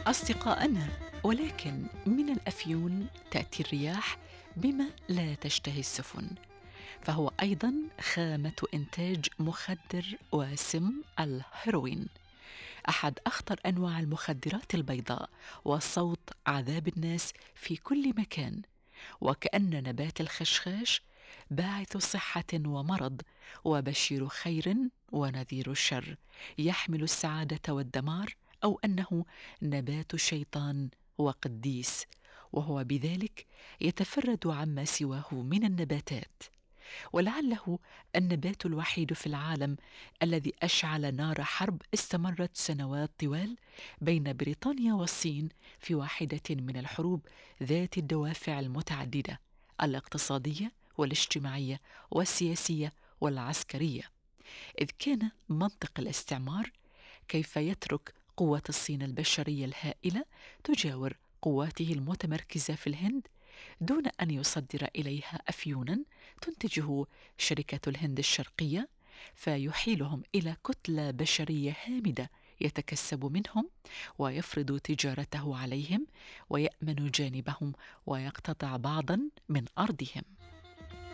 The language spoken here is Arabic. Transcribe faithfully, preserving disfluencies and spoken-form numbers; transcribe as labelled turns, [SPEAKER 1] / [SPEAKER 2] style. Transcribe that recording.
[SPEAKER 1] أصدقائنا، ولكن من الأفيون تأتي الرياح بما لا تشتهي السفن، فهو أيضا خامة إنتاج مخدر وسم الهيروين، أحد أخطر أنواع المخدرات البيضاء، وصوت عذاب الناس في كل مكان. وكأن نبات الخشخاش باعث صحة ومرض، وبشير خير ونذير الشر، يحمل السعادة والدمار، أو أنه نبات شيطان وقديس، وهو بذلك يتفرد عما سواه من النباتات. ولعله النبات الوحيد في العالم الذي أشعل نار حرب استمرت سنوات طوال بين بريطانيا والصين في واحدة من الحروب ذات الدوافع المتعددة الاقتصادية والاجتماعية والسياسية والعسكرية. إذ كان منطق الاستعمار كيف يترك قوة الصين البشرية الهائلة تجاور قواته المتمركزة في الهند دون أن يصدر إليها أفيونا تنتجه شركة الهند الشرقية، فيحيلهم إلى كتلة بشرية هامدة يتكسب منهم ويفرض تجارته عليهم ويأمن جانبهم ويقتطع بعضا من أرضهم.